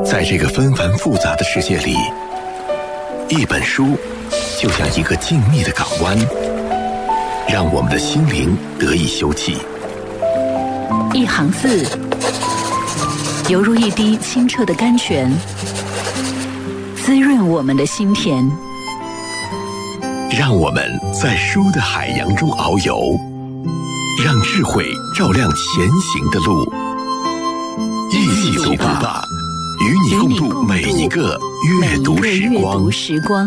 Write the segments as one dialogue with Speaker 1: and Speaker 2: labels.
Speaker 1: 在这个纷繁复杂的世界里，一本书就像一个静谧的港湾，让我们的心灵得以休憩。
Speaker 2: 一行字，犹如一滴清澈的甘泉，滋润我们的心田。
Speaker 1: 让我们在书的海洋中遨游，让智慧照亮前行的路。一起读吧，与你共度每一个阅读时光。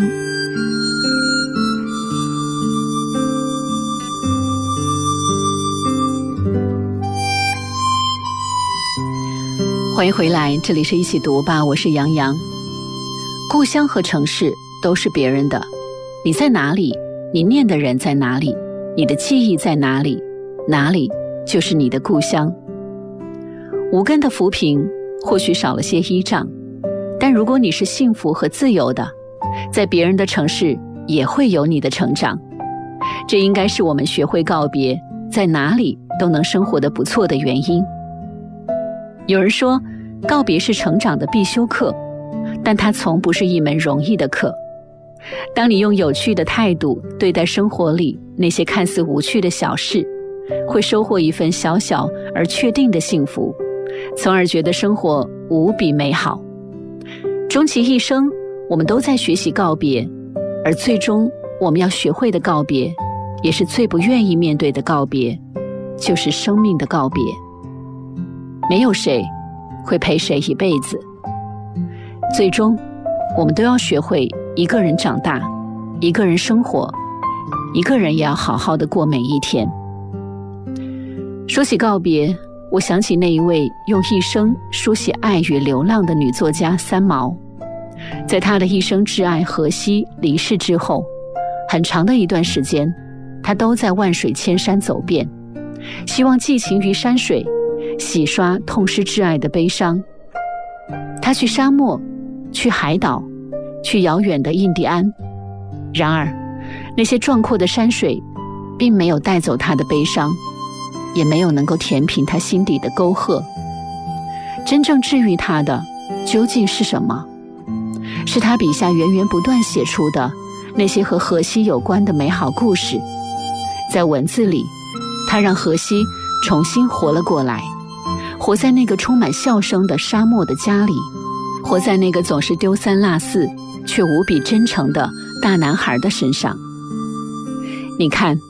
Speaker 2: 欢迎回来，这里是一起读吧，我是杨洋。故乡和城市都是别人的，你在哪里，你念的人在哪里，你的记忆在哪里，哪里就是你的故乡。无根的浮萍或许少了些依仗，但如果你是幸福和自由的，在别人的城市也会有你的成长。这应该是我们学会告别，在哪里都能生活得不错的原因。有人说，告别是成长的必修课，但它从不是一门容易的课。当你用有趣的态度对待生活里那些看似无趣的小事，会收获一份小小而确定的幸福，从而觉得生活无比美好。终其一生，我们都在学习告别，而最终我们要学会的告别，也是最不愿意面对的告别，就是生命的告别。没有谁会陪谁一辈子，最终我们都要学会一个人长大，一个人生活，一个人也要好好的过每一天。说起告别，我想起那一位用一生书写爱与流浪的女作家三毛。在她的一生挚爱荷西离世之后，很长的一段时间，她都在万水千山走遍，希望寄情于山水，洗刷痛失挚爱的悲伤。她去沙漠，去海岛，去遥远的印第安。然而，那些壮阔的山水并没有带走她的悲伤，也没有能够填平她心底的沟壑。真正治愈她的究竟是什么？是她笔下源源不断写出的那些和荷西有关的美好故事。在文字里，她让荷西重新活了过来，活在那个充满笑声的沙漠的家里，活在那个总是丢三落四却无比真诚的大男孩的身上。你看，